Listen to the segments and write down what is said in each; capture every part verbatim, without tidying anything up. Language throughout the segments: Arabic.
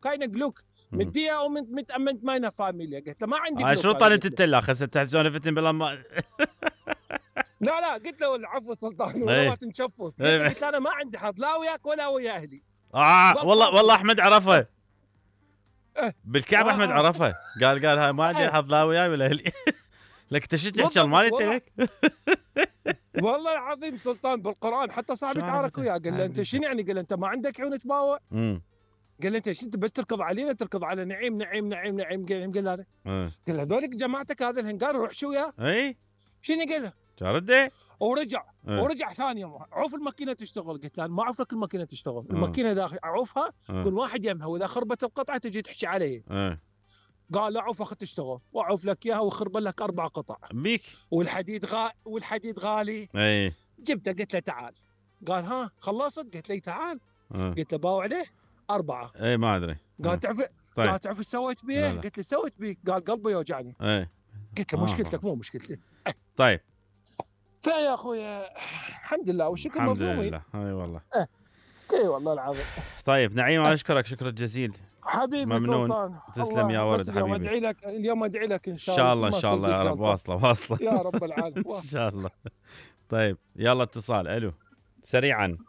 كاينه جلوك مديه او من متامنت ماينا فاميليا. قلت له ما عندي هاي شو طانت التلا خست تحت زون فتن بلا ما لا لا قلت له العفو سلطان إيه. والله تنشفص. قلت له إيه. قلت له انا ما عندي حظ لا وياك ولا ويا اهلي. اه ظل والله صافي. والله احمد عرفه إيه. بالكعب. آه، احمد آه. عرفه قال قال هاي ما عندي إيه. حظ لا وياي ولا اهلي. لك انت شو تحكي بالضبط مالي انت والله. لك؟ والله العظيم سلطان بالقران حتى صاحبي شو تعارك عرفته؟ وياه قال له انت عرفته. شنو يعني؟ قال له انت ما عندك عيون تباوع؟ امم قال له انت شو انت بس تركض علينا تركض على نعيم نعيم نعيم نعيم قال قال هذا ايه قال له هذولك جماعتك هذا الهنقار روح شو وياه؟ اي شنو قال له؟ جارده ورجع إيه. ورجع ثاني يوم عوف الماكينه تشتغل. قلت له انا ما اعرف لك الماكينه تشتغل. آه. الماكينه اذا اعوفها آه. كل واحد يمها واذا خربت القطعه تجي تحكي علي. ايه قال لا عوف اخذ تشتغل واعوف لك اياها وخرب لك اربع قطع بيك والحديد غا والحديد غالي. اي جبته قلت له تعال. قال ها خلصت؟ قلت له تعال. اه قلت له باوع عليه أربعة. اي ما ادري قال آه. تعرف طيب قال تعرف ايش سويت بيه؟ لا لا. قلت له سويت بيه. قال قلبي يوجعني. اي قلت له آه، مشكلتك خلاص. مو مشكلتي. طيب فيا اخويا الحمد لله والشكر الحمد مظلومين. لله اي والله. اي والله العظيم. طيب نعيم انا اشكرك شكر الجزيل. حبيبي ممنون. سلطان تسلم يا الله ولد بس اليوم حبيبي. ادعي لك اليوم ادعي لك ان ان شاء شاء الله الله ان ما شاء الله أسوي يا بيك رب جلطة. واصله واصله يا رب العالمين. ان شاء الله. طيب يلا اتصال. الو سريعا.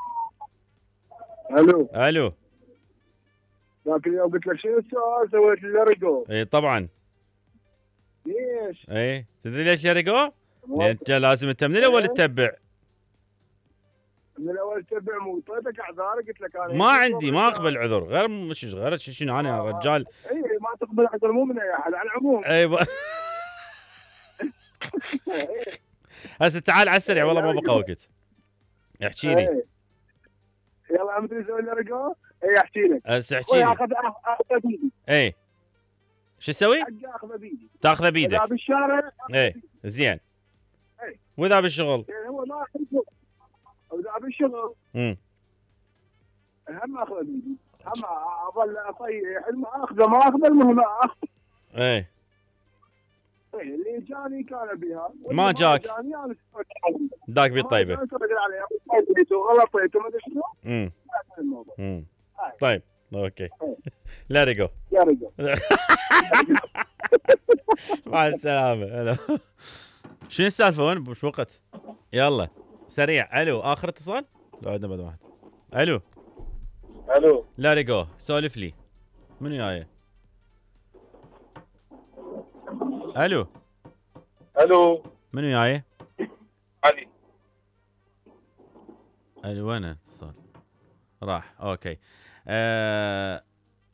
الو الو ذاك اليوم قلت لك شنو السؤال سويت اللرقو اي طبعا. ليش؟ اي تدري ليش يرقو؟ لان انت لازم انت من الاول تتبع. من الاول تتبع مو اعطيتك اعذار قلت لك انا ما عندي ما اقبل عذر غير مش غير شنو انا آه. رجال. اي ما تقبل عذر مو من اي احد على العموم. اي ب... هسه تعال على السريع والله ما بقى وقت. احكي لي. إيه. يلا عم تسوي اللرقو؟ اي احكي لك. هسه احكي لي. اخذ اخذ بايدي. اي شو تسوي؟ حقي اخذه بايدي. تاخذه اذا بيدك. بالشارع اي زين. إيه. واذا بالشغل؟ يعني هو ما اخذ واذا بالشغل امم هم اخذه بايدي. هم اظل اطيح اخذه ما اخذه المهم اخذ. اي اللي جاني كان بها ما جاك. جاني انا داك بالطيبه. غلطيت وما ادري شنو. امم الموضوع امم طيب اوكي. لا رجو. يا رجل مع السلامه. هلا. شنو السالفه وين مش وقت؟ يلا سريع. الو اخر اتصال؟ لو عندنا بعد واحد. الو الو لا رجو سولف لي. منو جاي؟ الو الو منو جاي؟ علي. الو وين الاتصال؟ راح. اوكي. آه...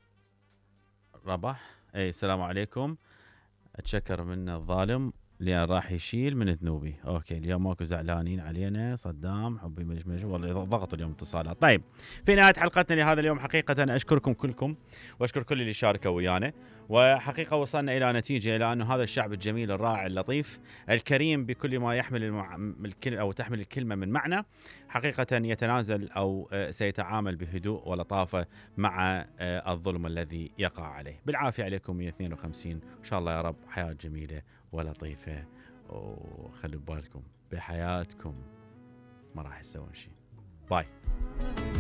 ربح. اي السلام عليكم. اتشكر من الظالم اللي راح يشيل من ذنوبي. اوكي اليوم ماكو زعلانين علينا. صدام حبي مش مش والله ضغطوا اليوم اتصالات. طيب في نهايه حلقتنا لهذا اليوم حقيقه أنا اشكركم كلكم واشكر كل اللي شاركوا ويانا. وحقيقه وصلنا الى نتيجه الى انه هذا الشعب الجميل الرائع اللطيف الكريم بكل ما يحمل المع... الكلمه او تحمل الكلمه من معنى حقيقه يتنازل او سيتعامل بهدوء ولطافه مع الظلم الذي يقع عليه. بالعافيه عليكم مئة واثنين وخمسين ان شاء الله يا رب. حياه جميله ولطيفه وخلوا بالكم بحياتكم ما راح تسوون شيء. باي.